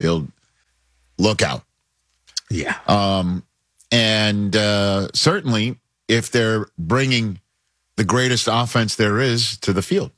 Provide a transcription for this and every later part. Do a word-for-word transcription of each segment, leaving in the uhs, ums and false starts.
field, look out. Yeah. Um, and uh, certainly if they're bringing the greatest offense there is to the field.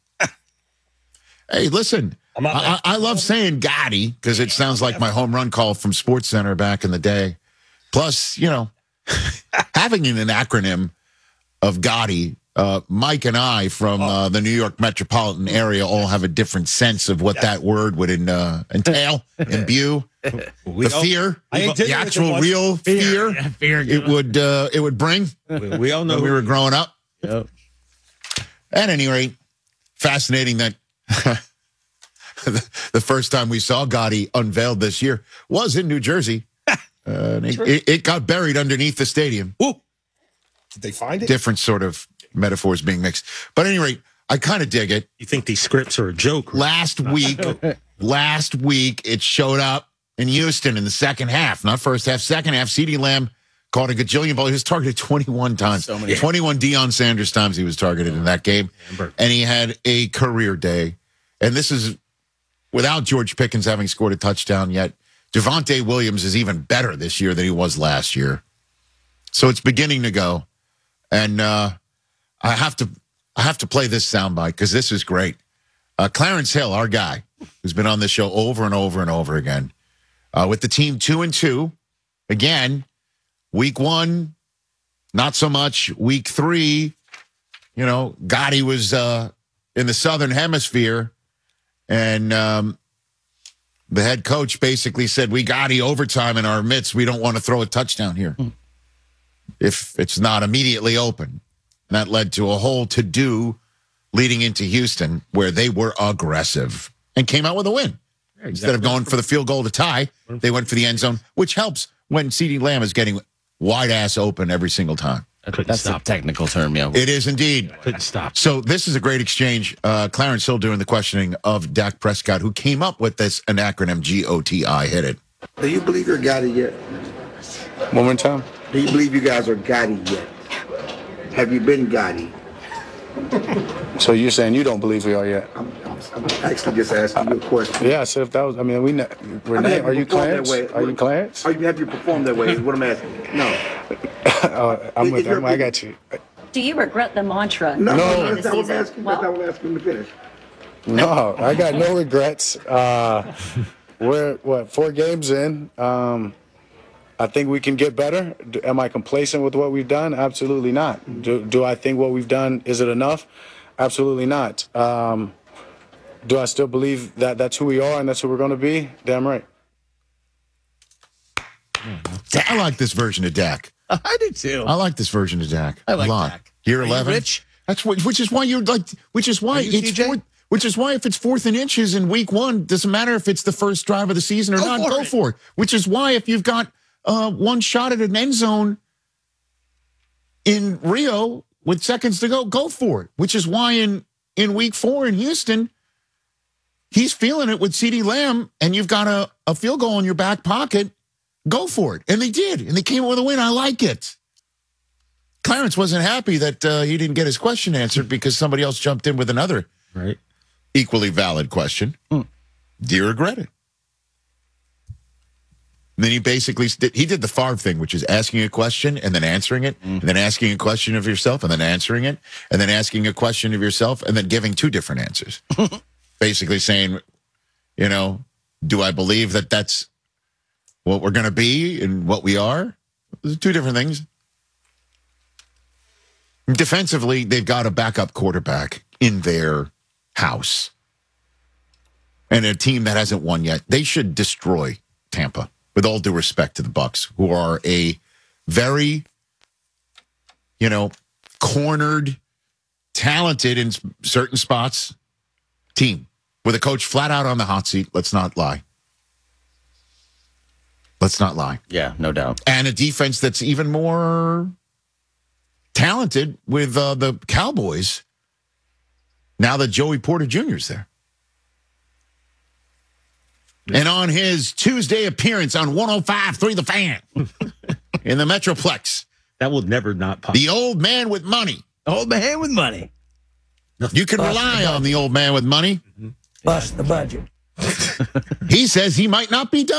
Hey, listen, I, I, I love saying Gotti because it sounds like my home run call from SportsCenter back in the day. Plus, you know, having an acronym of Gotti, uh, Mike and I from uh, the New York metropolitan area all have a different sense of what that word would in, uh, entail, imbue. We the all- fear, I ain't the taking it actual to one. real fear, Yeah, fear, it would uh, it would bring We, we all know when we who- were growing up. Yep. At any rate, fascinating that the, the first time we saw Gotti unveiled this year was in New Jersey. Uh, and it, it, it got buried underneath the stadium. Ooh. Did they find it? Different sort of metaphors being mixed. But at any rate, I kind of dig it. You think these scripts are a joke? Last week, last week, it showed up in Houston in the second half. Not first half, second half. CeeDee Lamb caught a gajillion balls. He was targeted twenty-one times. So many. twenty-one Deion Sanders times he was targeted in that game. And he had a career day. And this is without George Pickens having scored a touchdown yet. Javonte Williams is even better this year than he was last year. So it's beginning to go. And uh, I have to I have to play this soundbite because this is great. Uh, Clarence Hill, our guy, who's been on this show over and over and over again, uh, with the team two and two. Again, week one, not so much. Week three, you know, Gotti was uh, in the Southern Hemisphere, and um, the head coach basically said, we Gotti overtime in our midst. We don't want to throw a touchdown here if it's not immediately open. And that led to a whole to-do leading into Houston where they were aggressive and came out with a win. Yeah, Instead of going for the field goal to tie, they went for the end zone, which helps when CeeDee Lamb is getting wide-ass open every single time. I couldn't That's stop. the technical term, yeah. It is indeed. Couldn't stop. So this is a great exchange. Uh, Clarence Hill doing the questioning of Dak Prescott, who came up with this an acronym G O T I. Hit it. Do you believe you're Gotti yet? One more time. Do you believe you guys are Gotti yet? Have you been Gotti? So you're saying you don't believe we are yet? I'm, I'm, I'm actually just asking you a question. Yeah, so if that was, I mean, we, ne- Renee, I mean, have are you performed that Clarence? way? Are you Clarence? Are you, have you performed that way is what I'm asking. No. uh, I'm Is with, your I'm, I got you. Do you regret the mantra? No, No. no, that's not what I'm asking. Well- That's not what I'm asking to finish. No, I got no regrets. Uh, we're, what, four games in. Um, I think we can get better. Do, am I complacent with what we've done? Absolutely not. Do, do I think what we've done, is it enough? Absolutely not. Um, do I still believe that that's who we are and that's who we're going to be? Damn right. I like this version of Dak. I do too. I like this version of Dak. I like a lot. Dak. Year Are you eleven. rich? That's what, which is why you're like, which is why Are you it's T J? fourth, which is why if it's fourth and inches in week one, doesn't matter if it's the first drive of the season or Go not, for go it. for it. Which is why if you've got uh, one shot at an end zone in Rio with seconds to go, go for it. Which is why in, in week four in Houston, he's feeling it with CeeDee Lamb and you've got a, a field goal in your back pocket, go for it. And they did. And they came up with a win. I like it. Clarence wasn't happy that uh, he didn't get his question answered because somebody else jumped in with another Right. equally valid question. Hmm. Do you regret it? And then he basically did, he did the Favre thing, which is asking a question and then answering it, and then asking a question of yourself and then answering it, and then asking a question of yourself and then giving two different answers. Basically saying, you know, do I believe that that's what we're going to be and what we are? Those are two different things. Defensively, they've got a backup quarterback in their house. And a team that hasn't won yet. They should destroy Tampa, with all due respect to the Bucs, who are a very, you know, cornered, talented in certain spots team. With a coach flat out on the hot seat, let's not lie. Let's not lie. Yeah, no doubt. And a defense that's even more talented with uh, the Cowboys now that Joey Porter Junior is there. And on his Tuesday appearance on one oh five point three The Fan in the Metroplex, That will never not pop. the old man with money. Old man with money. You can rely on the old man with money. Bust the budget. He says he might not be done.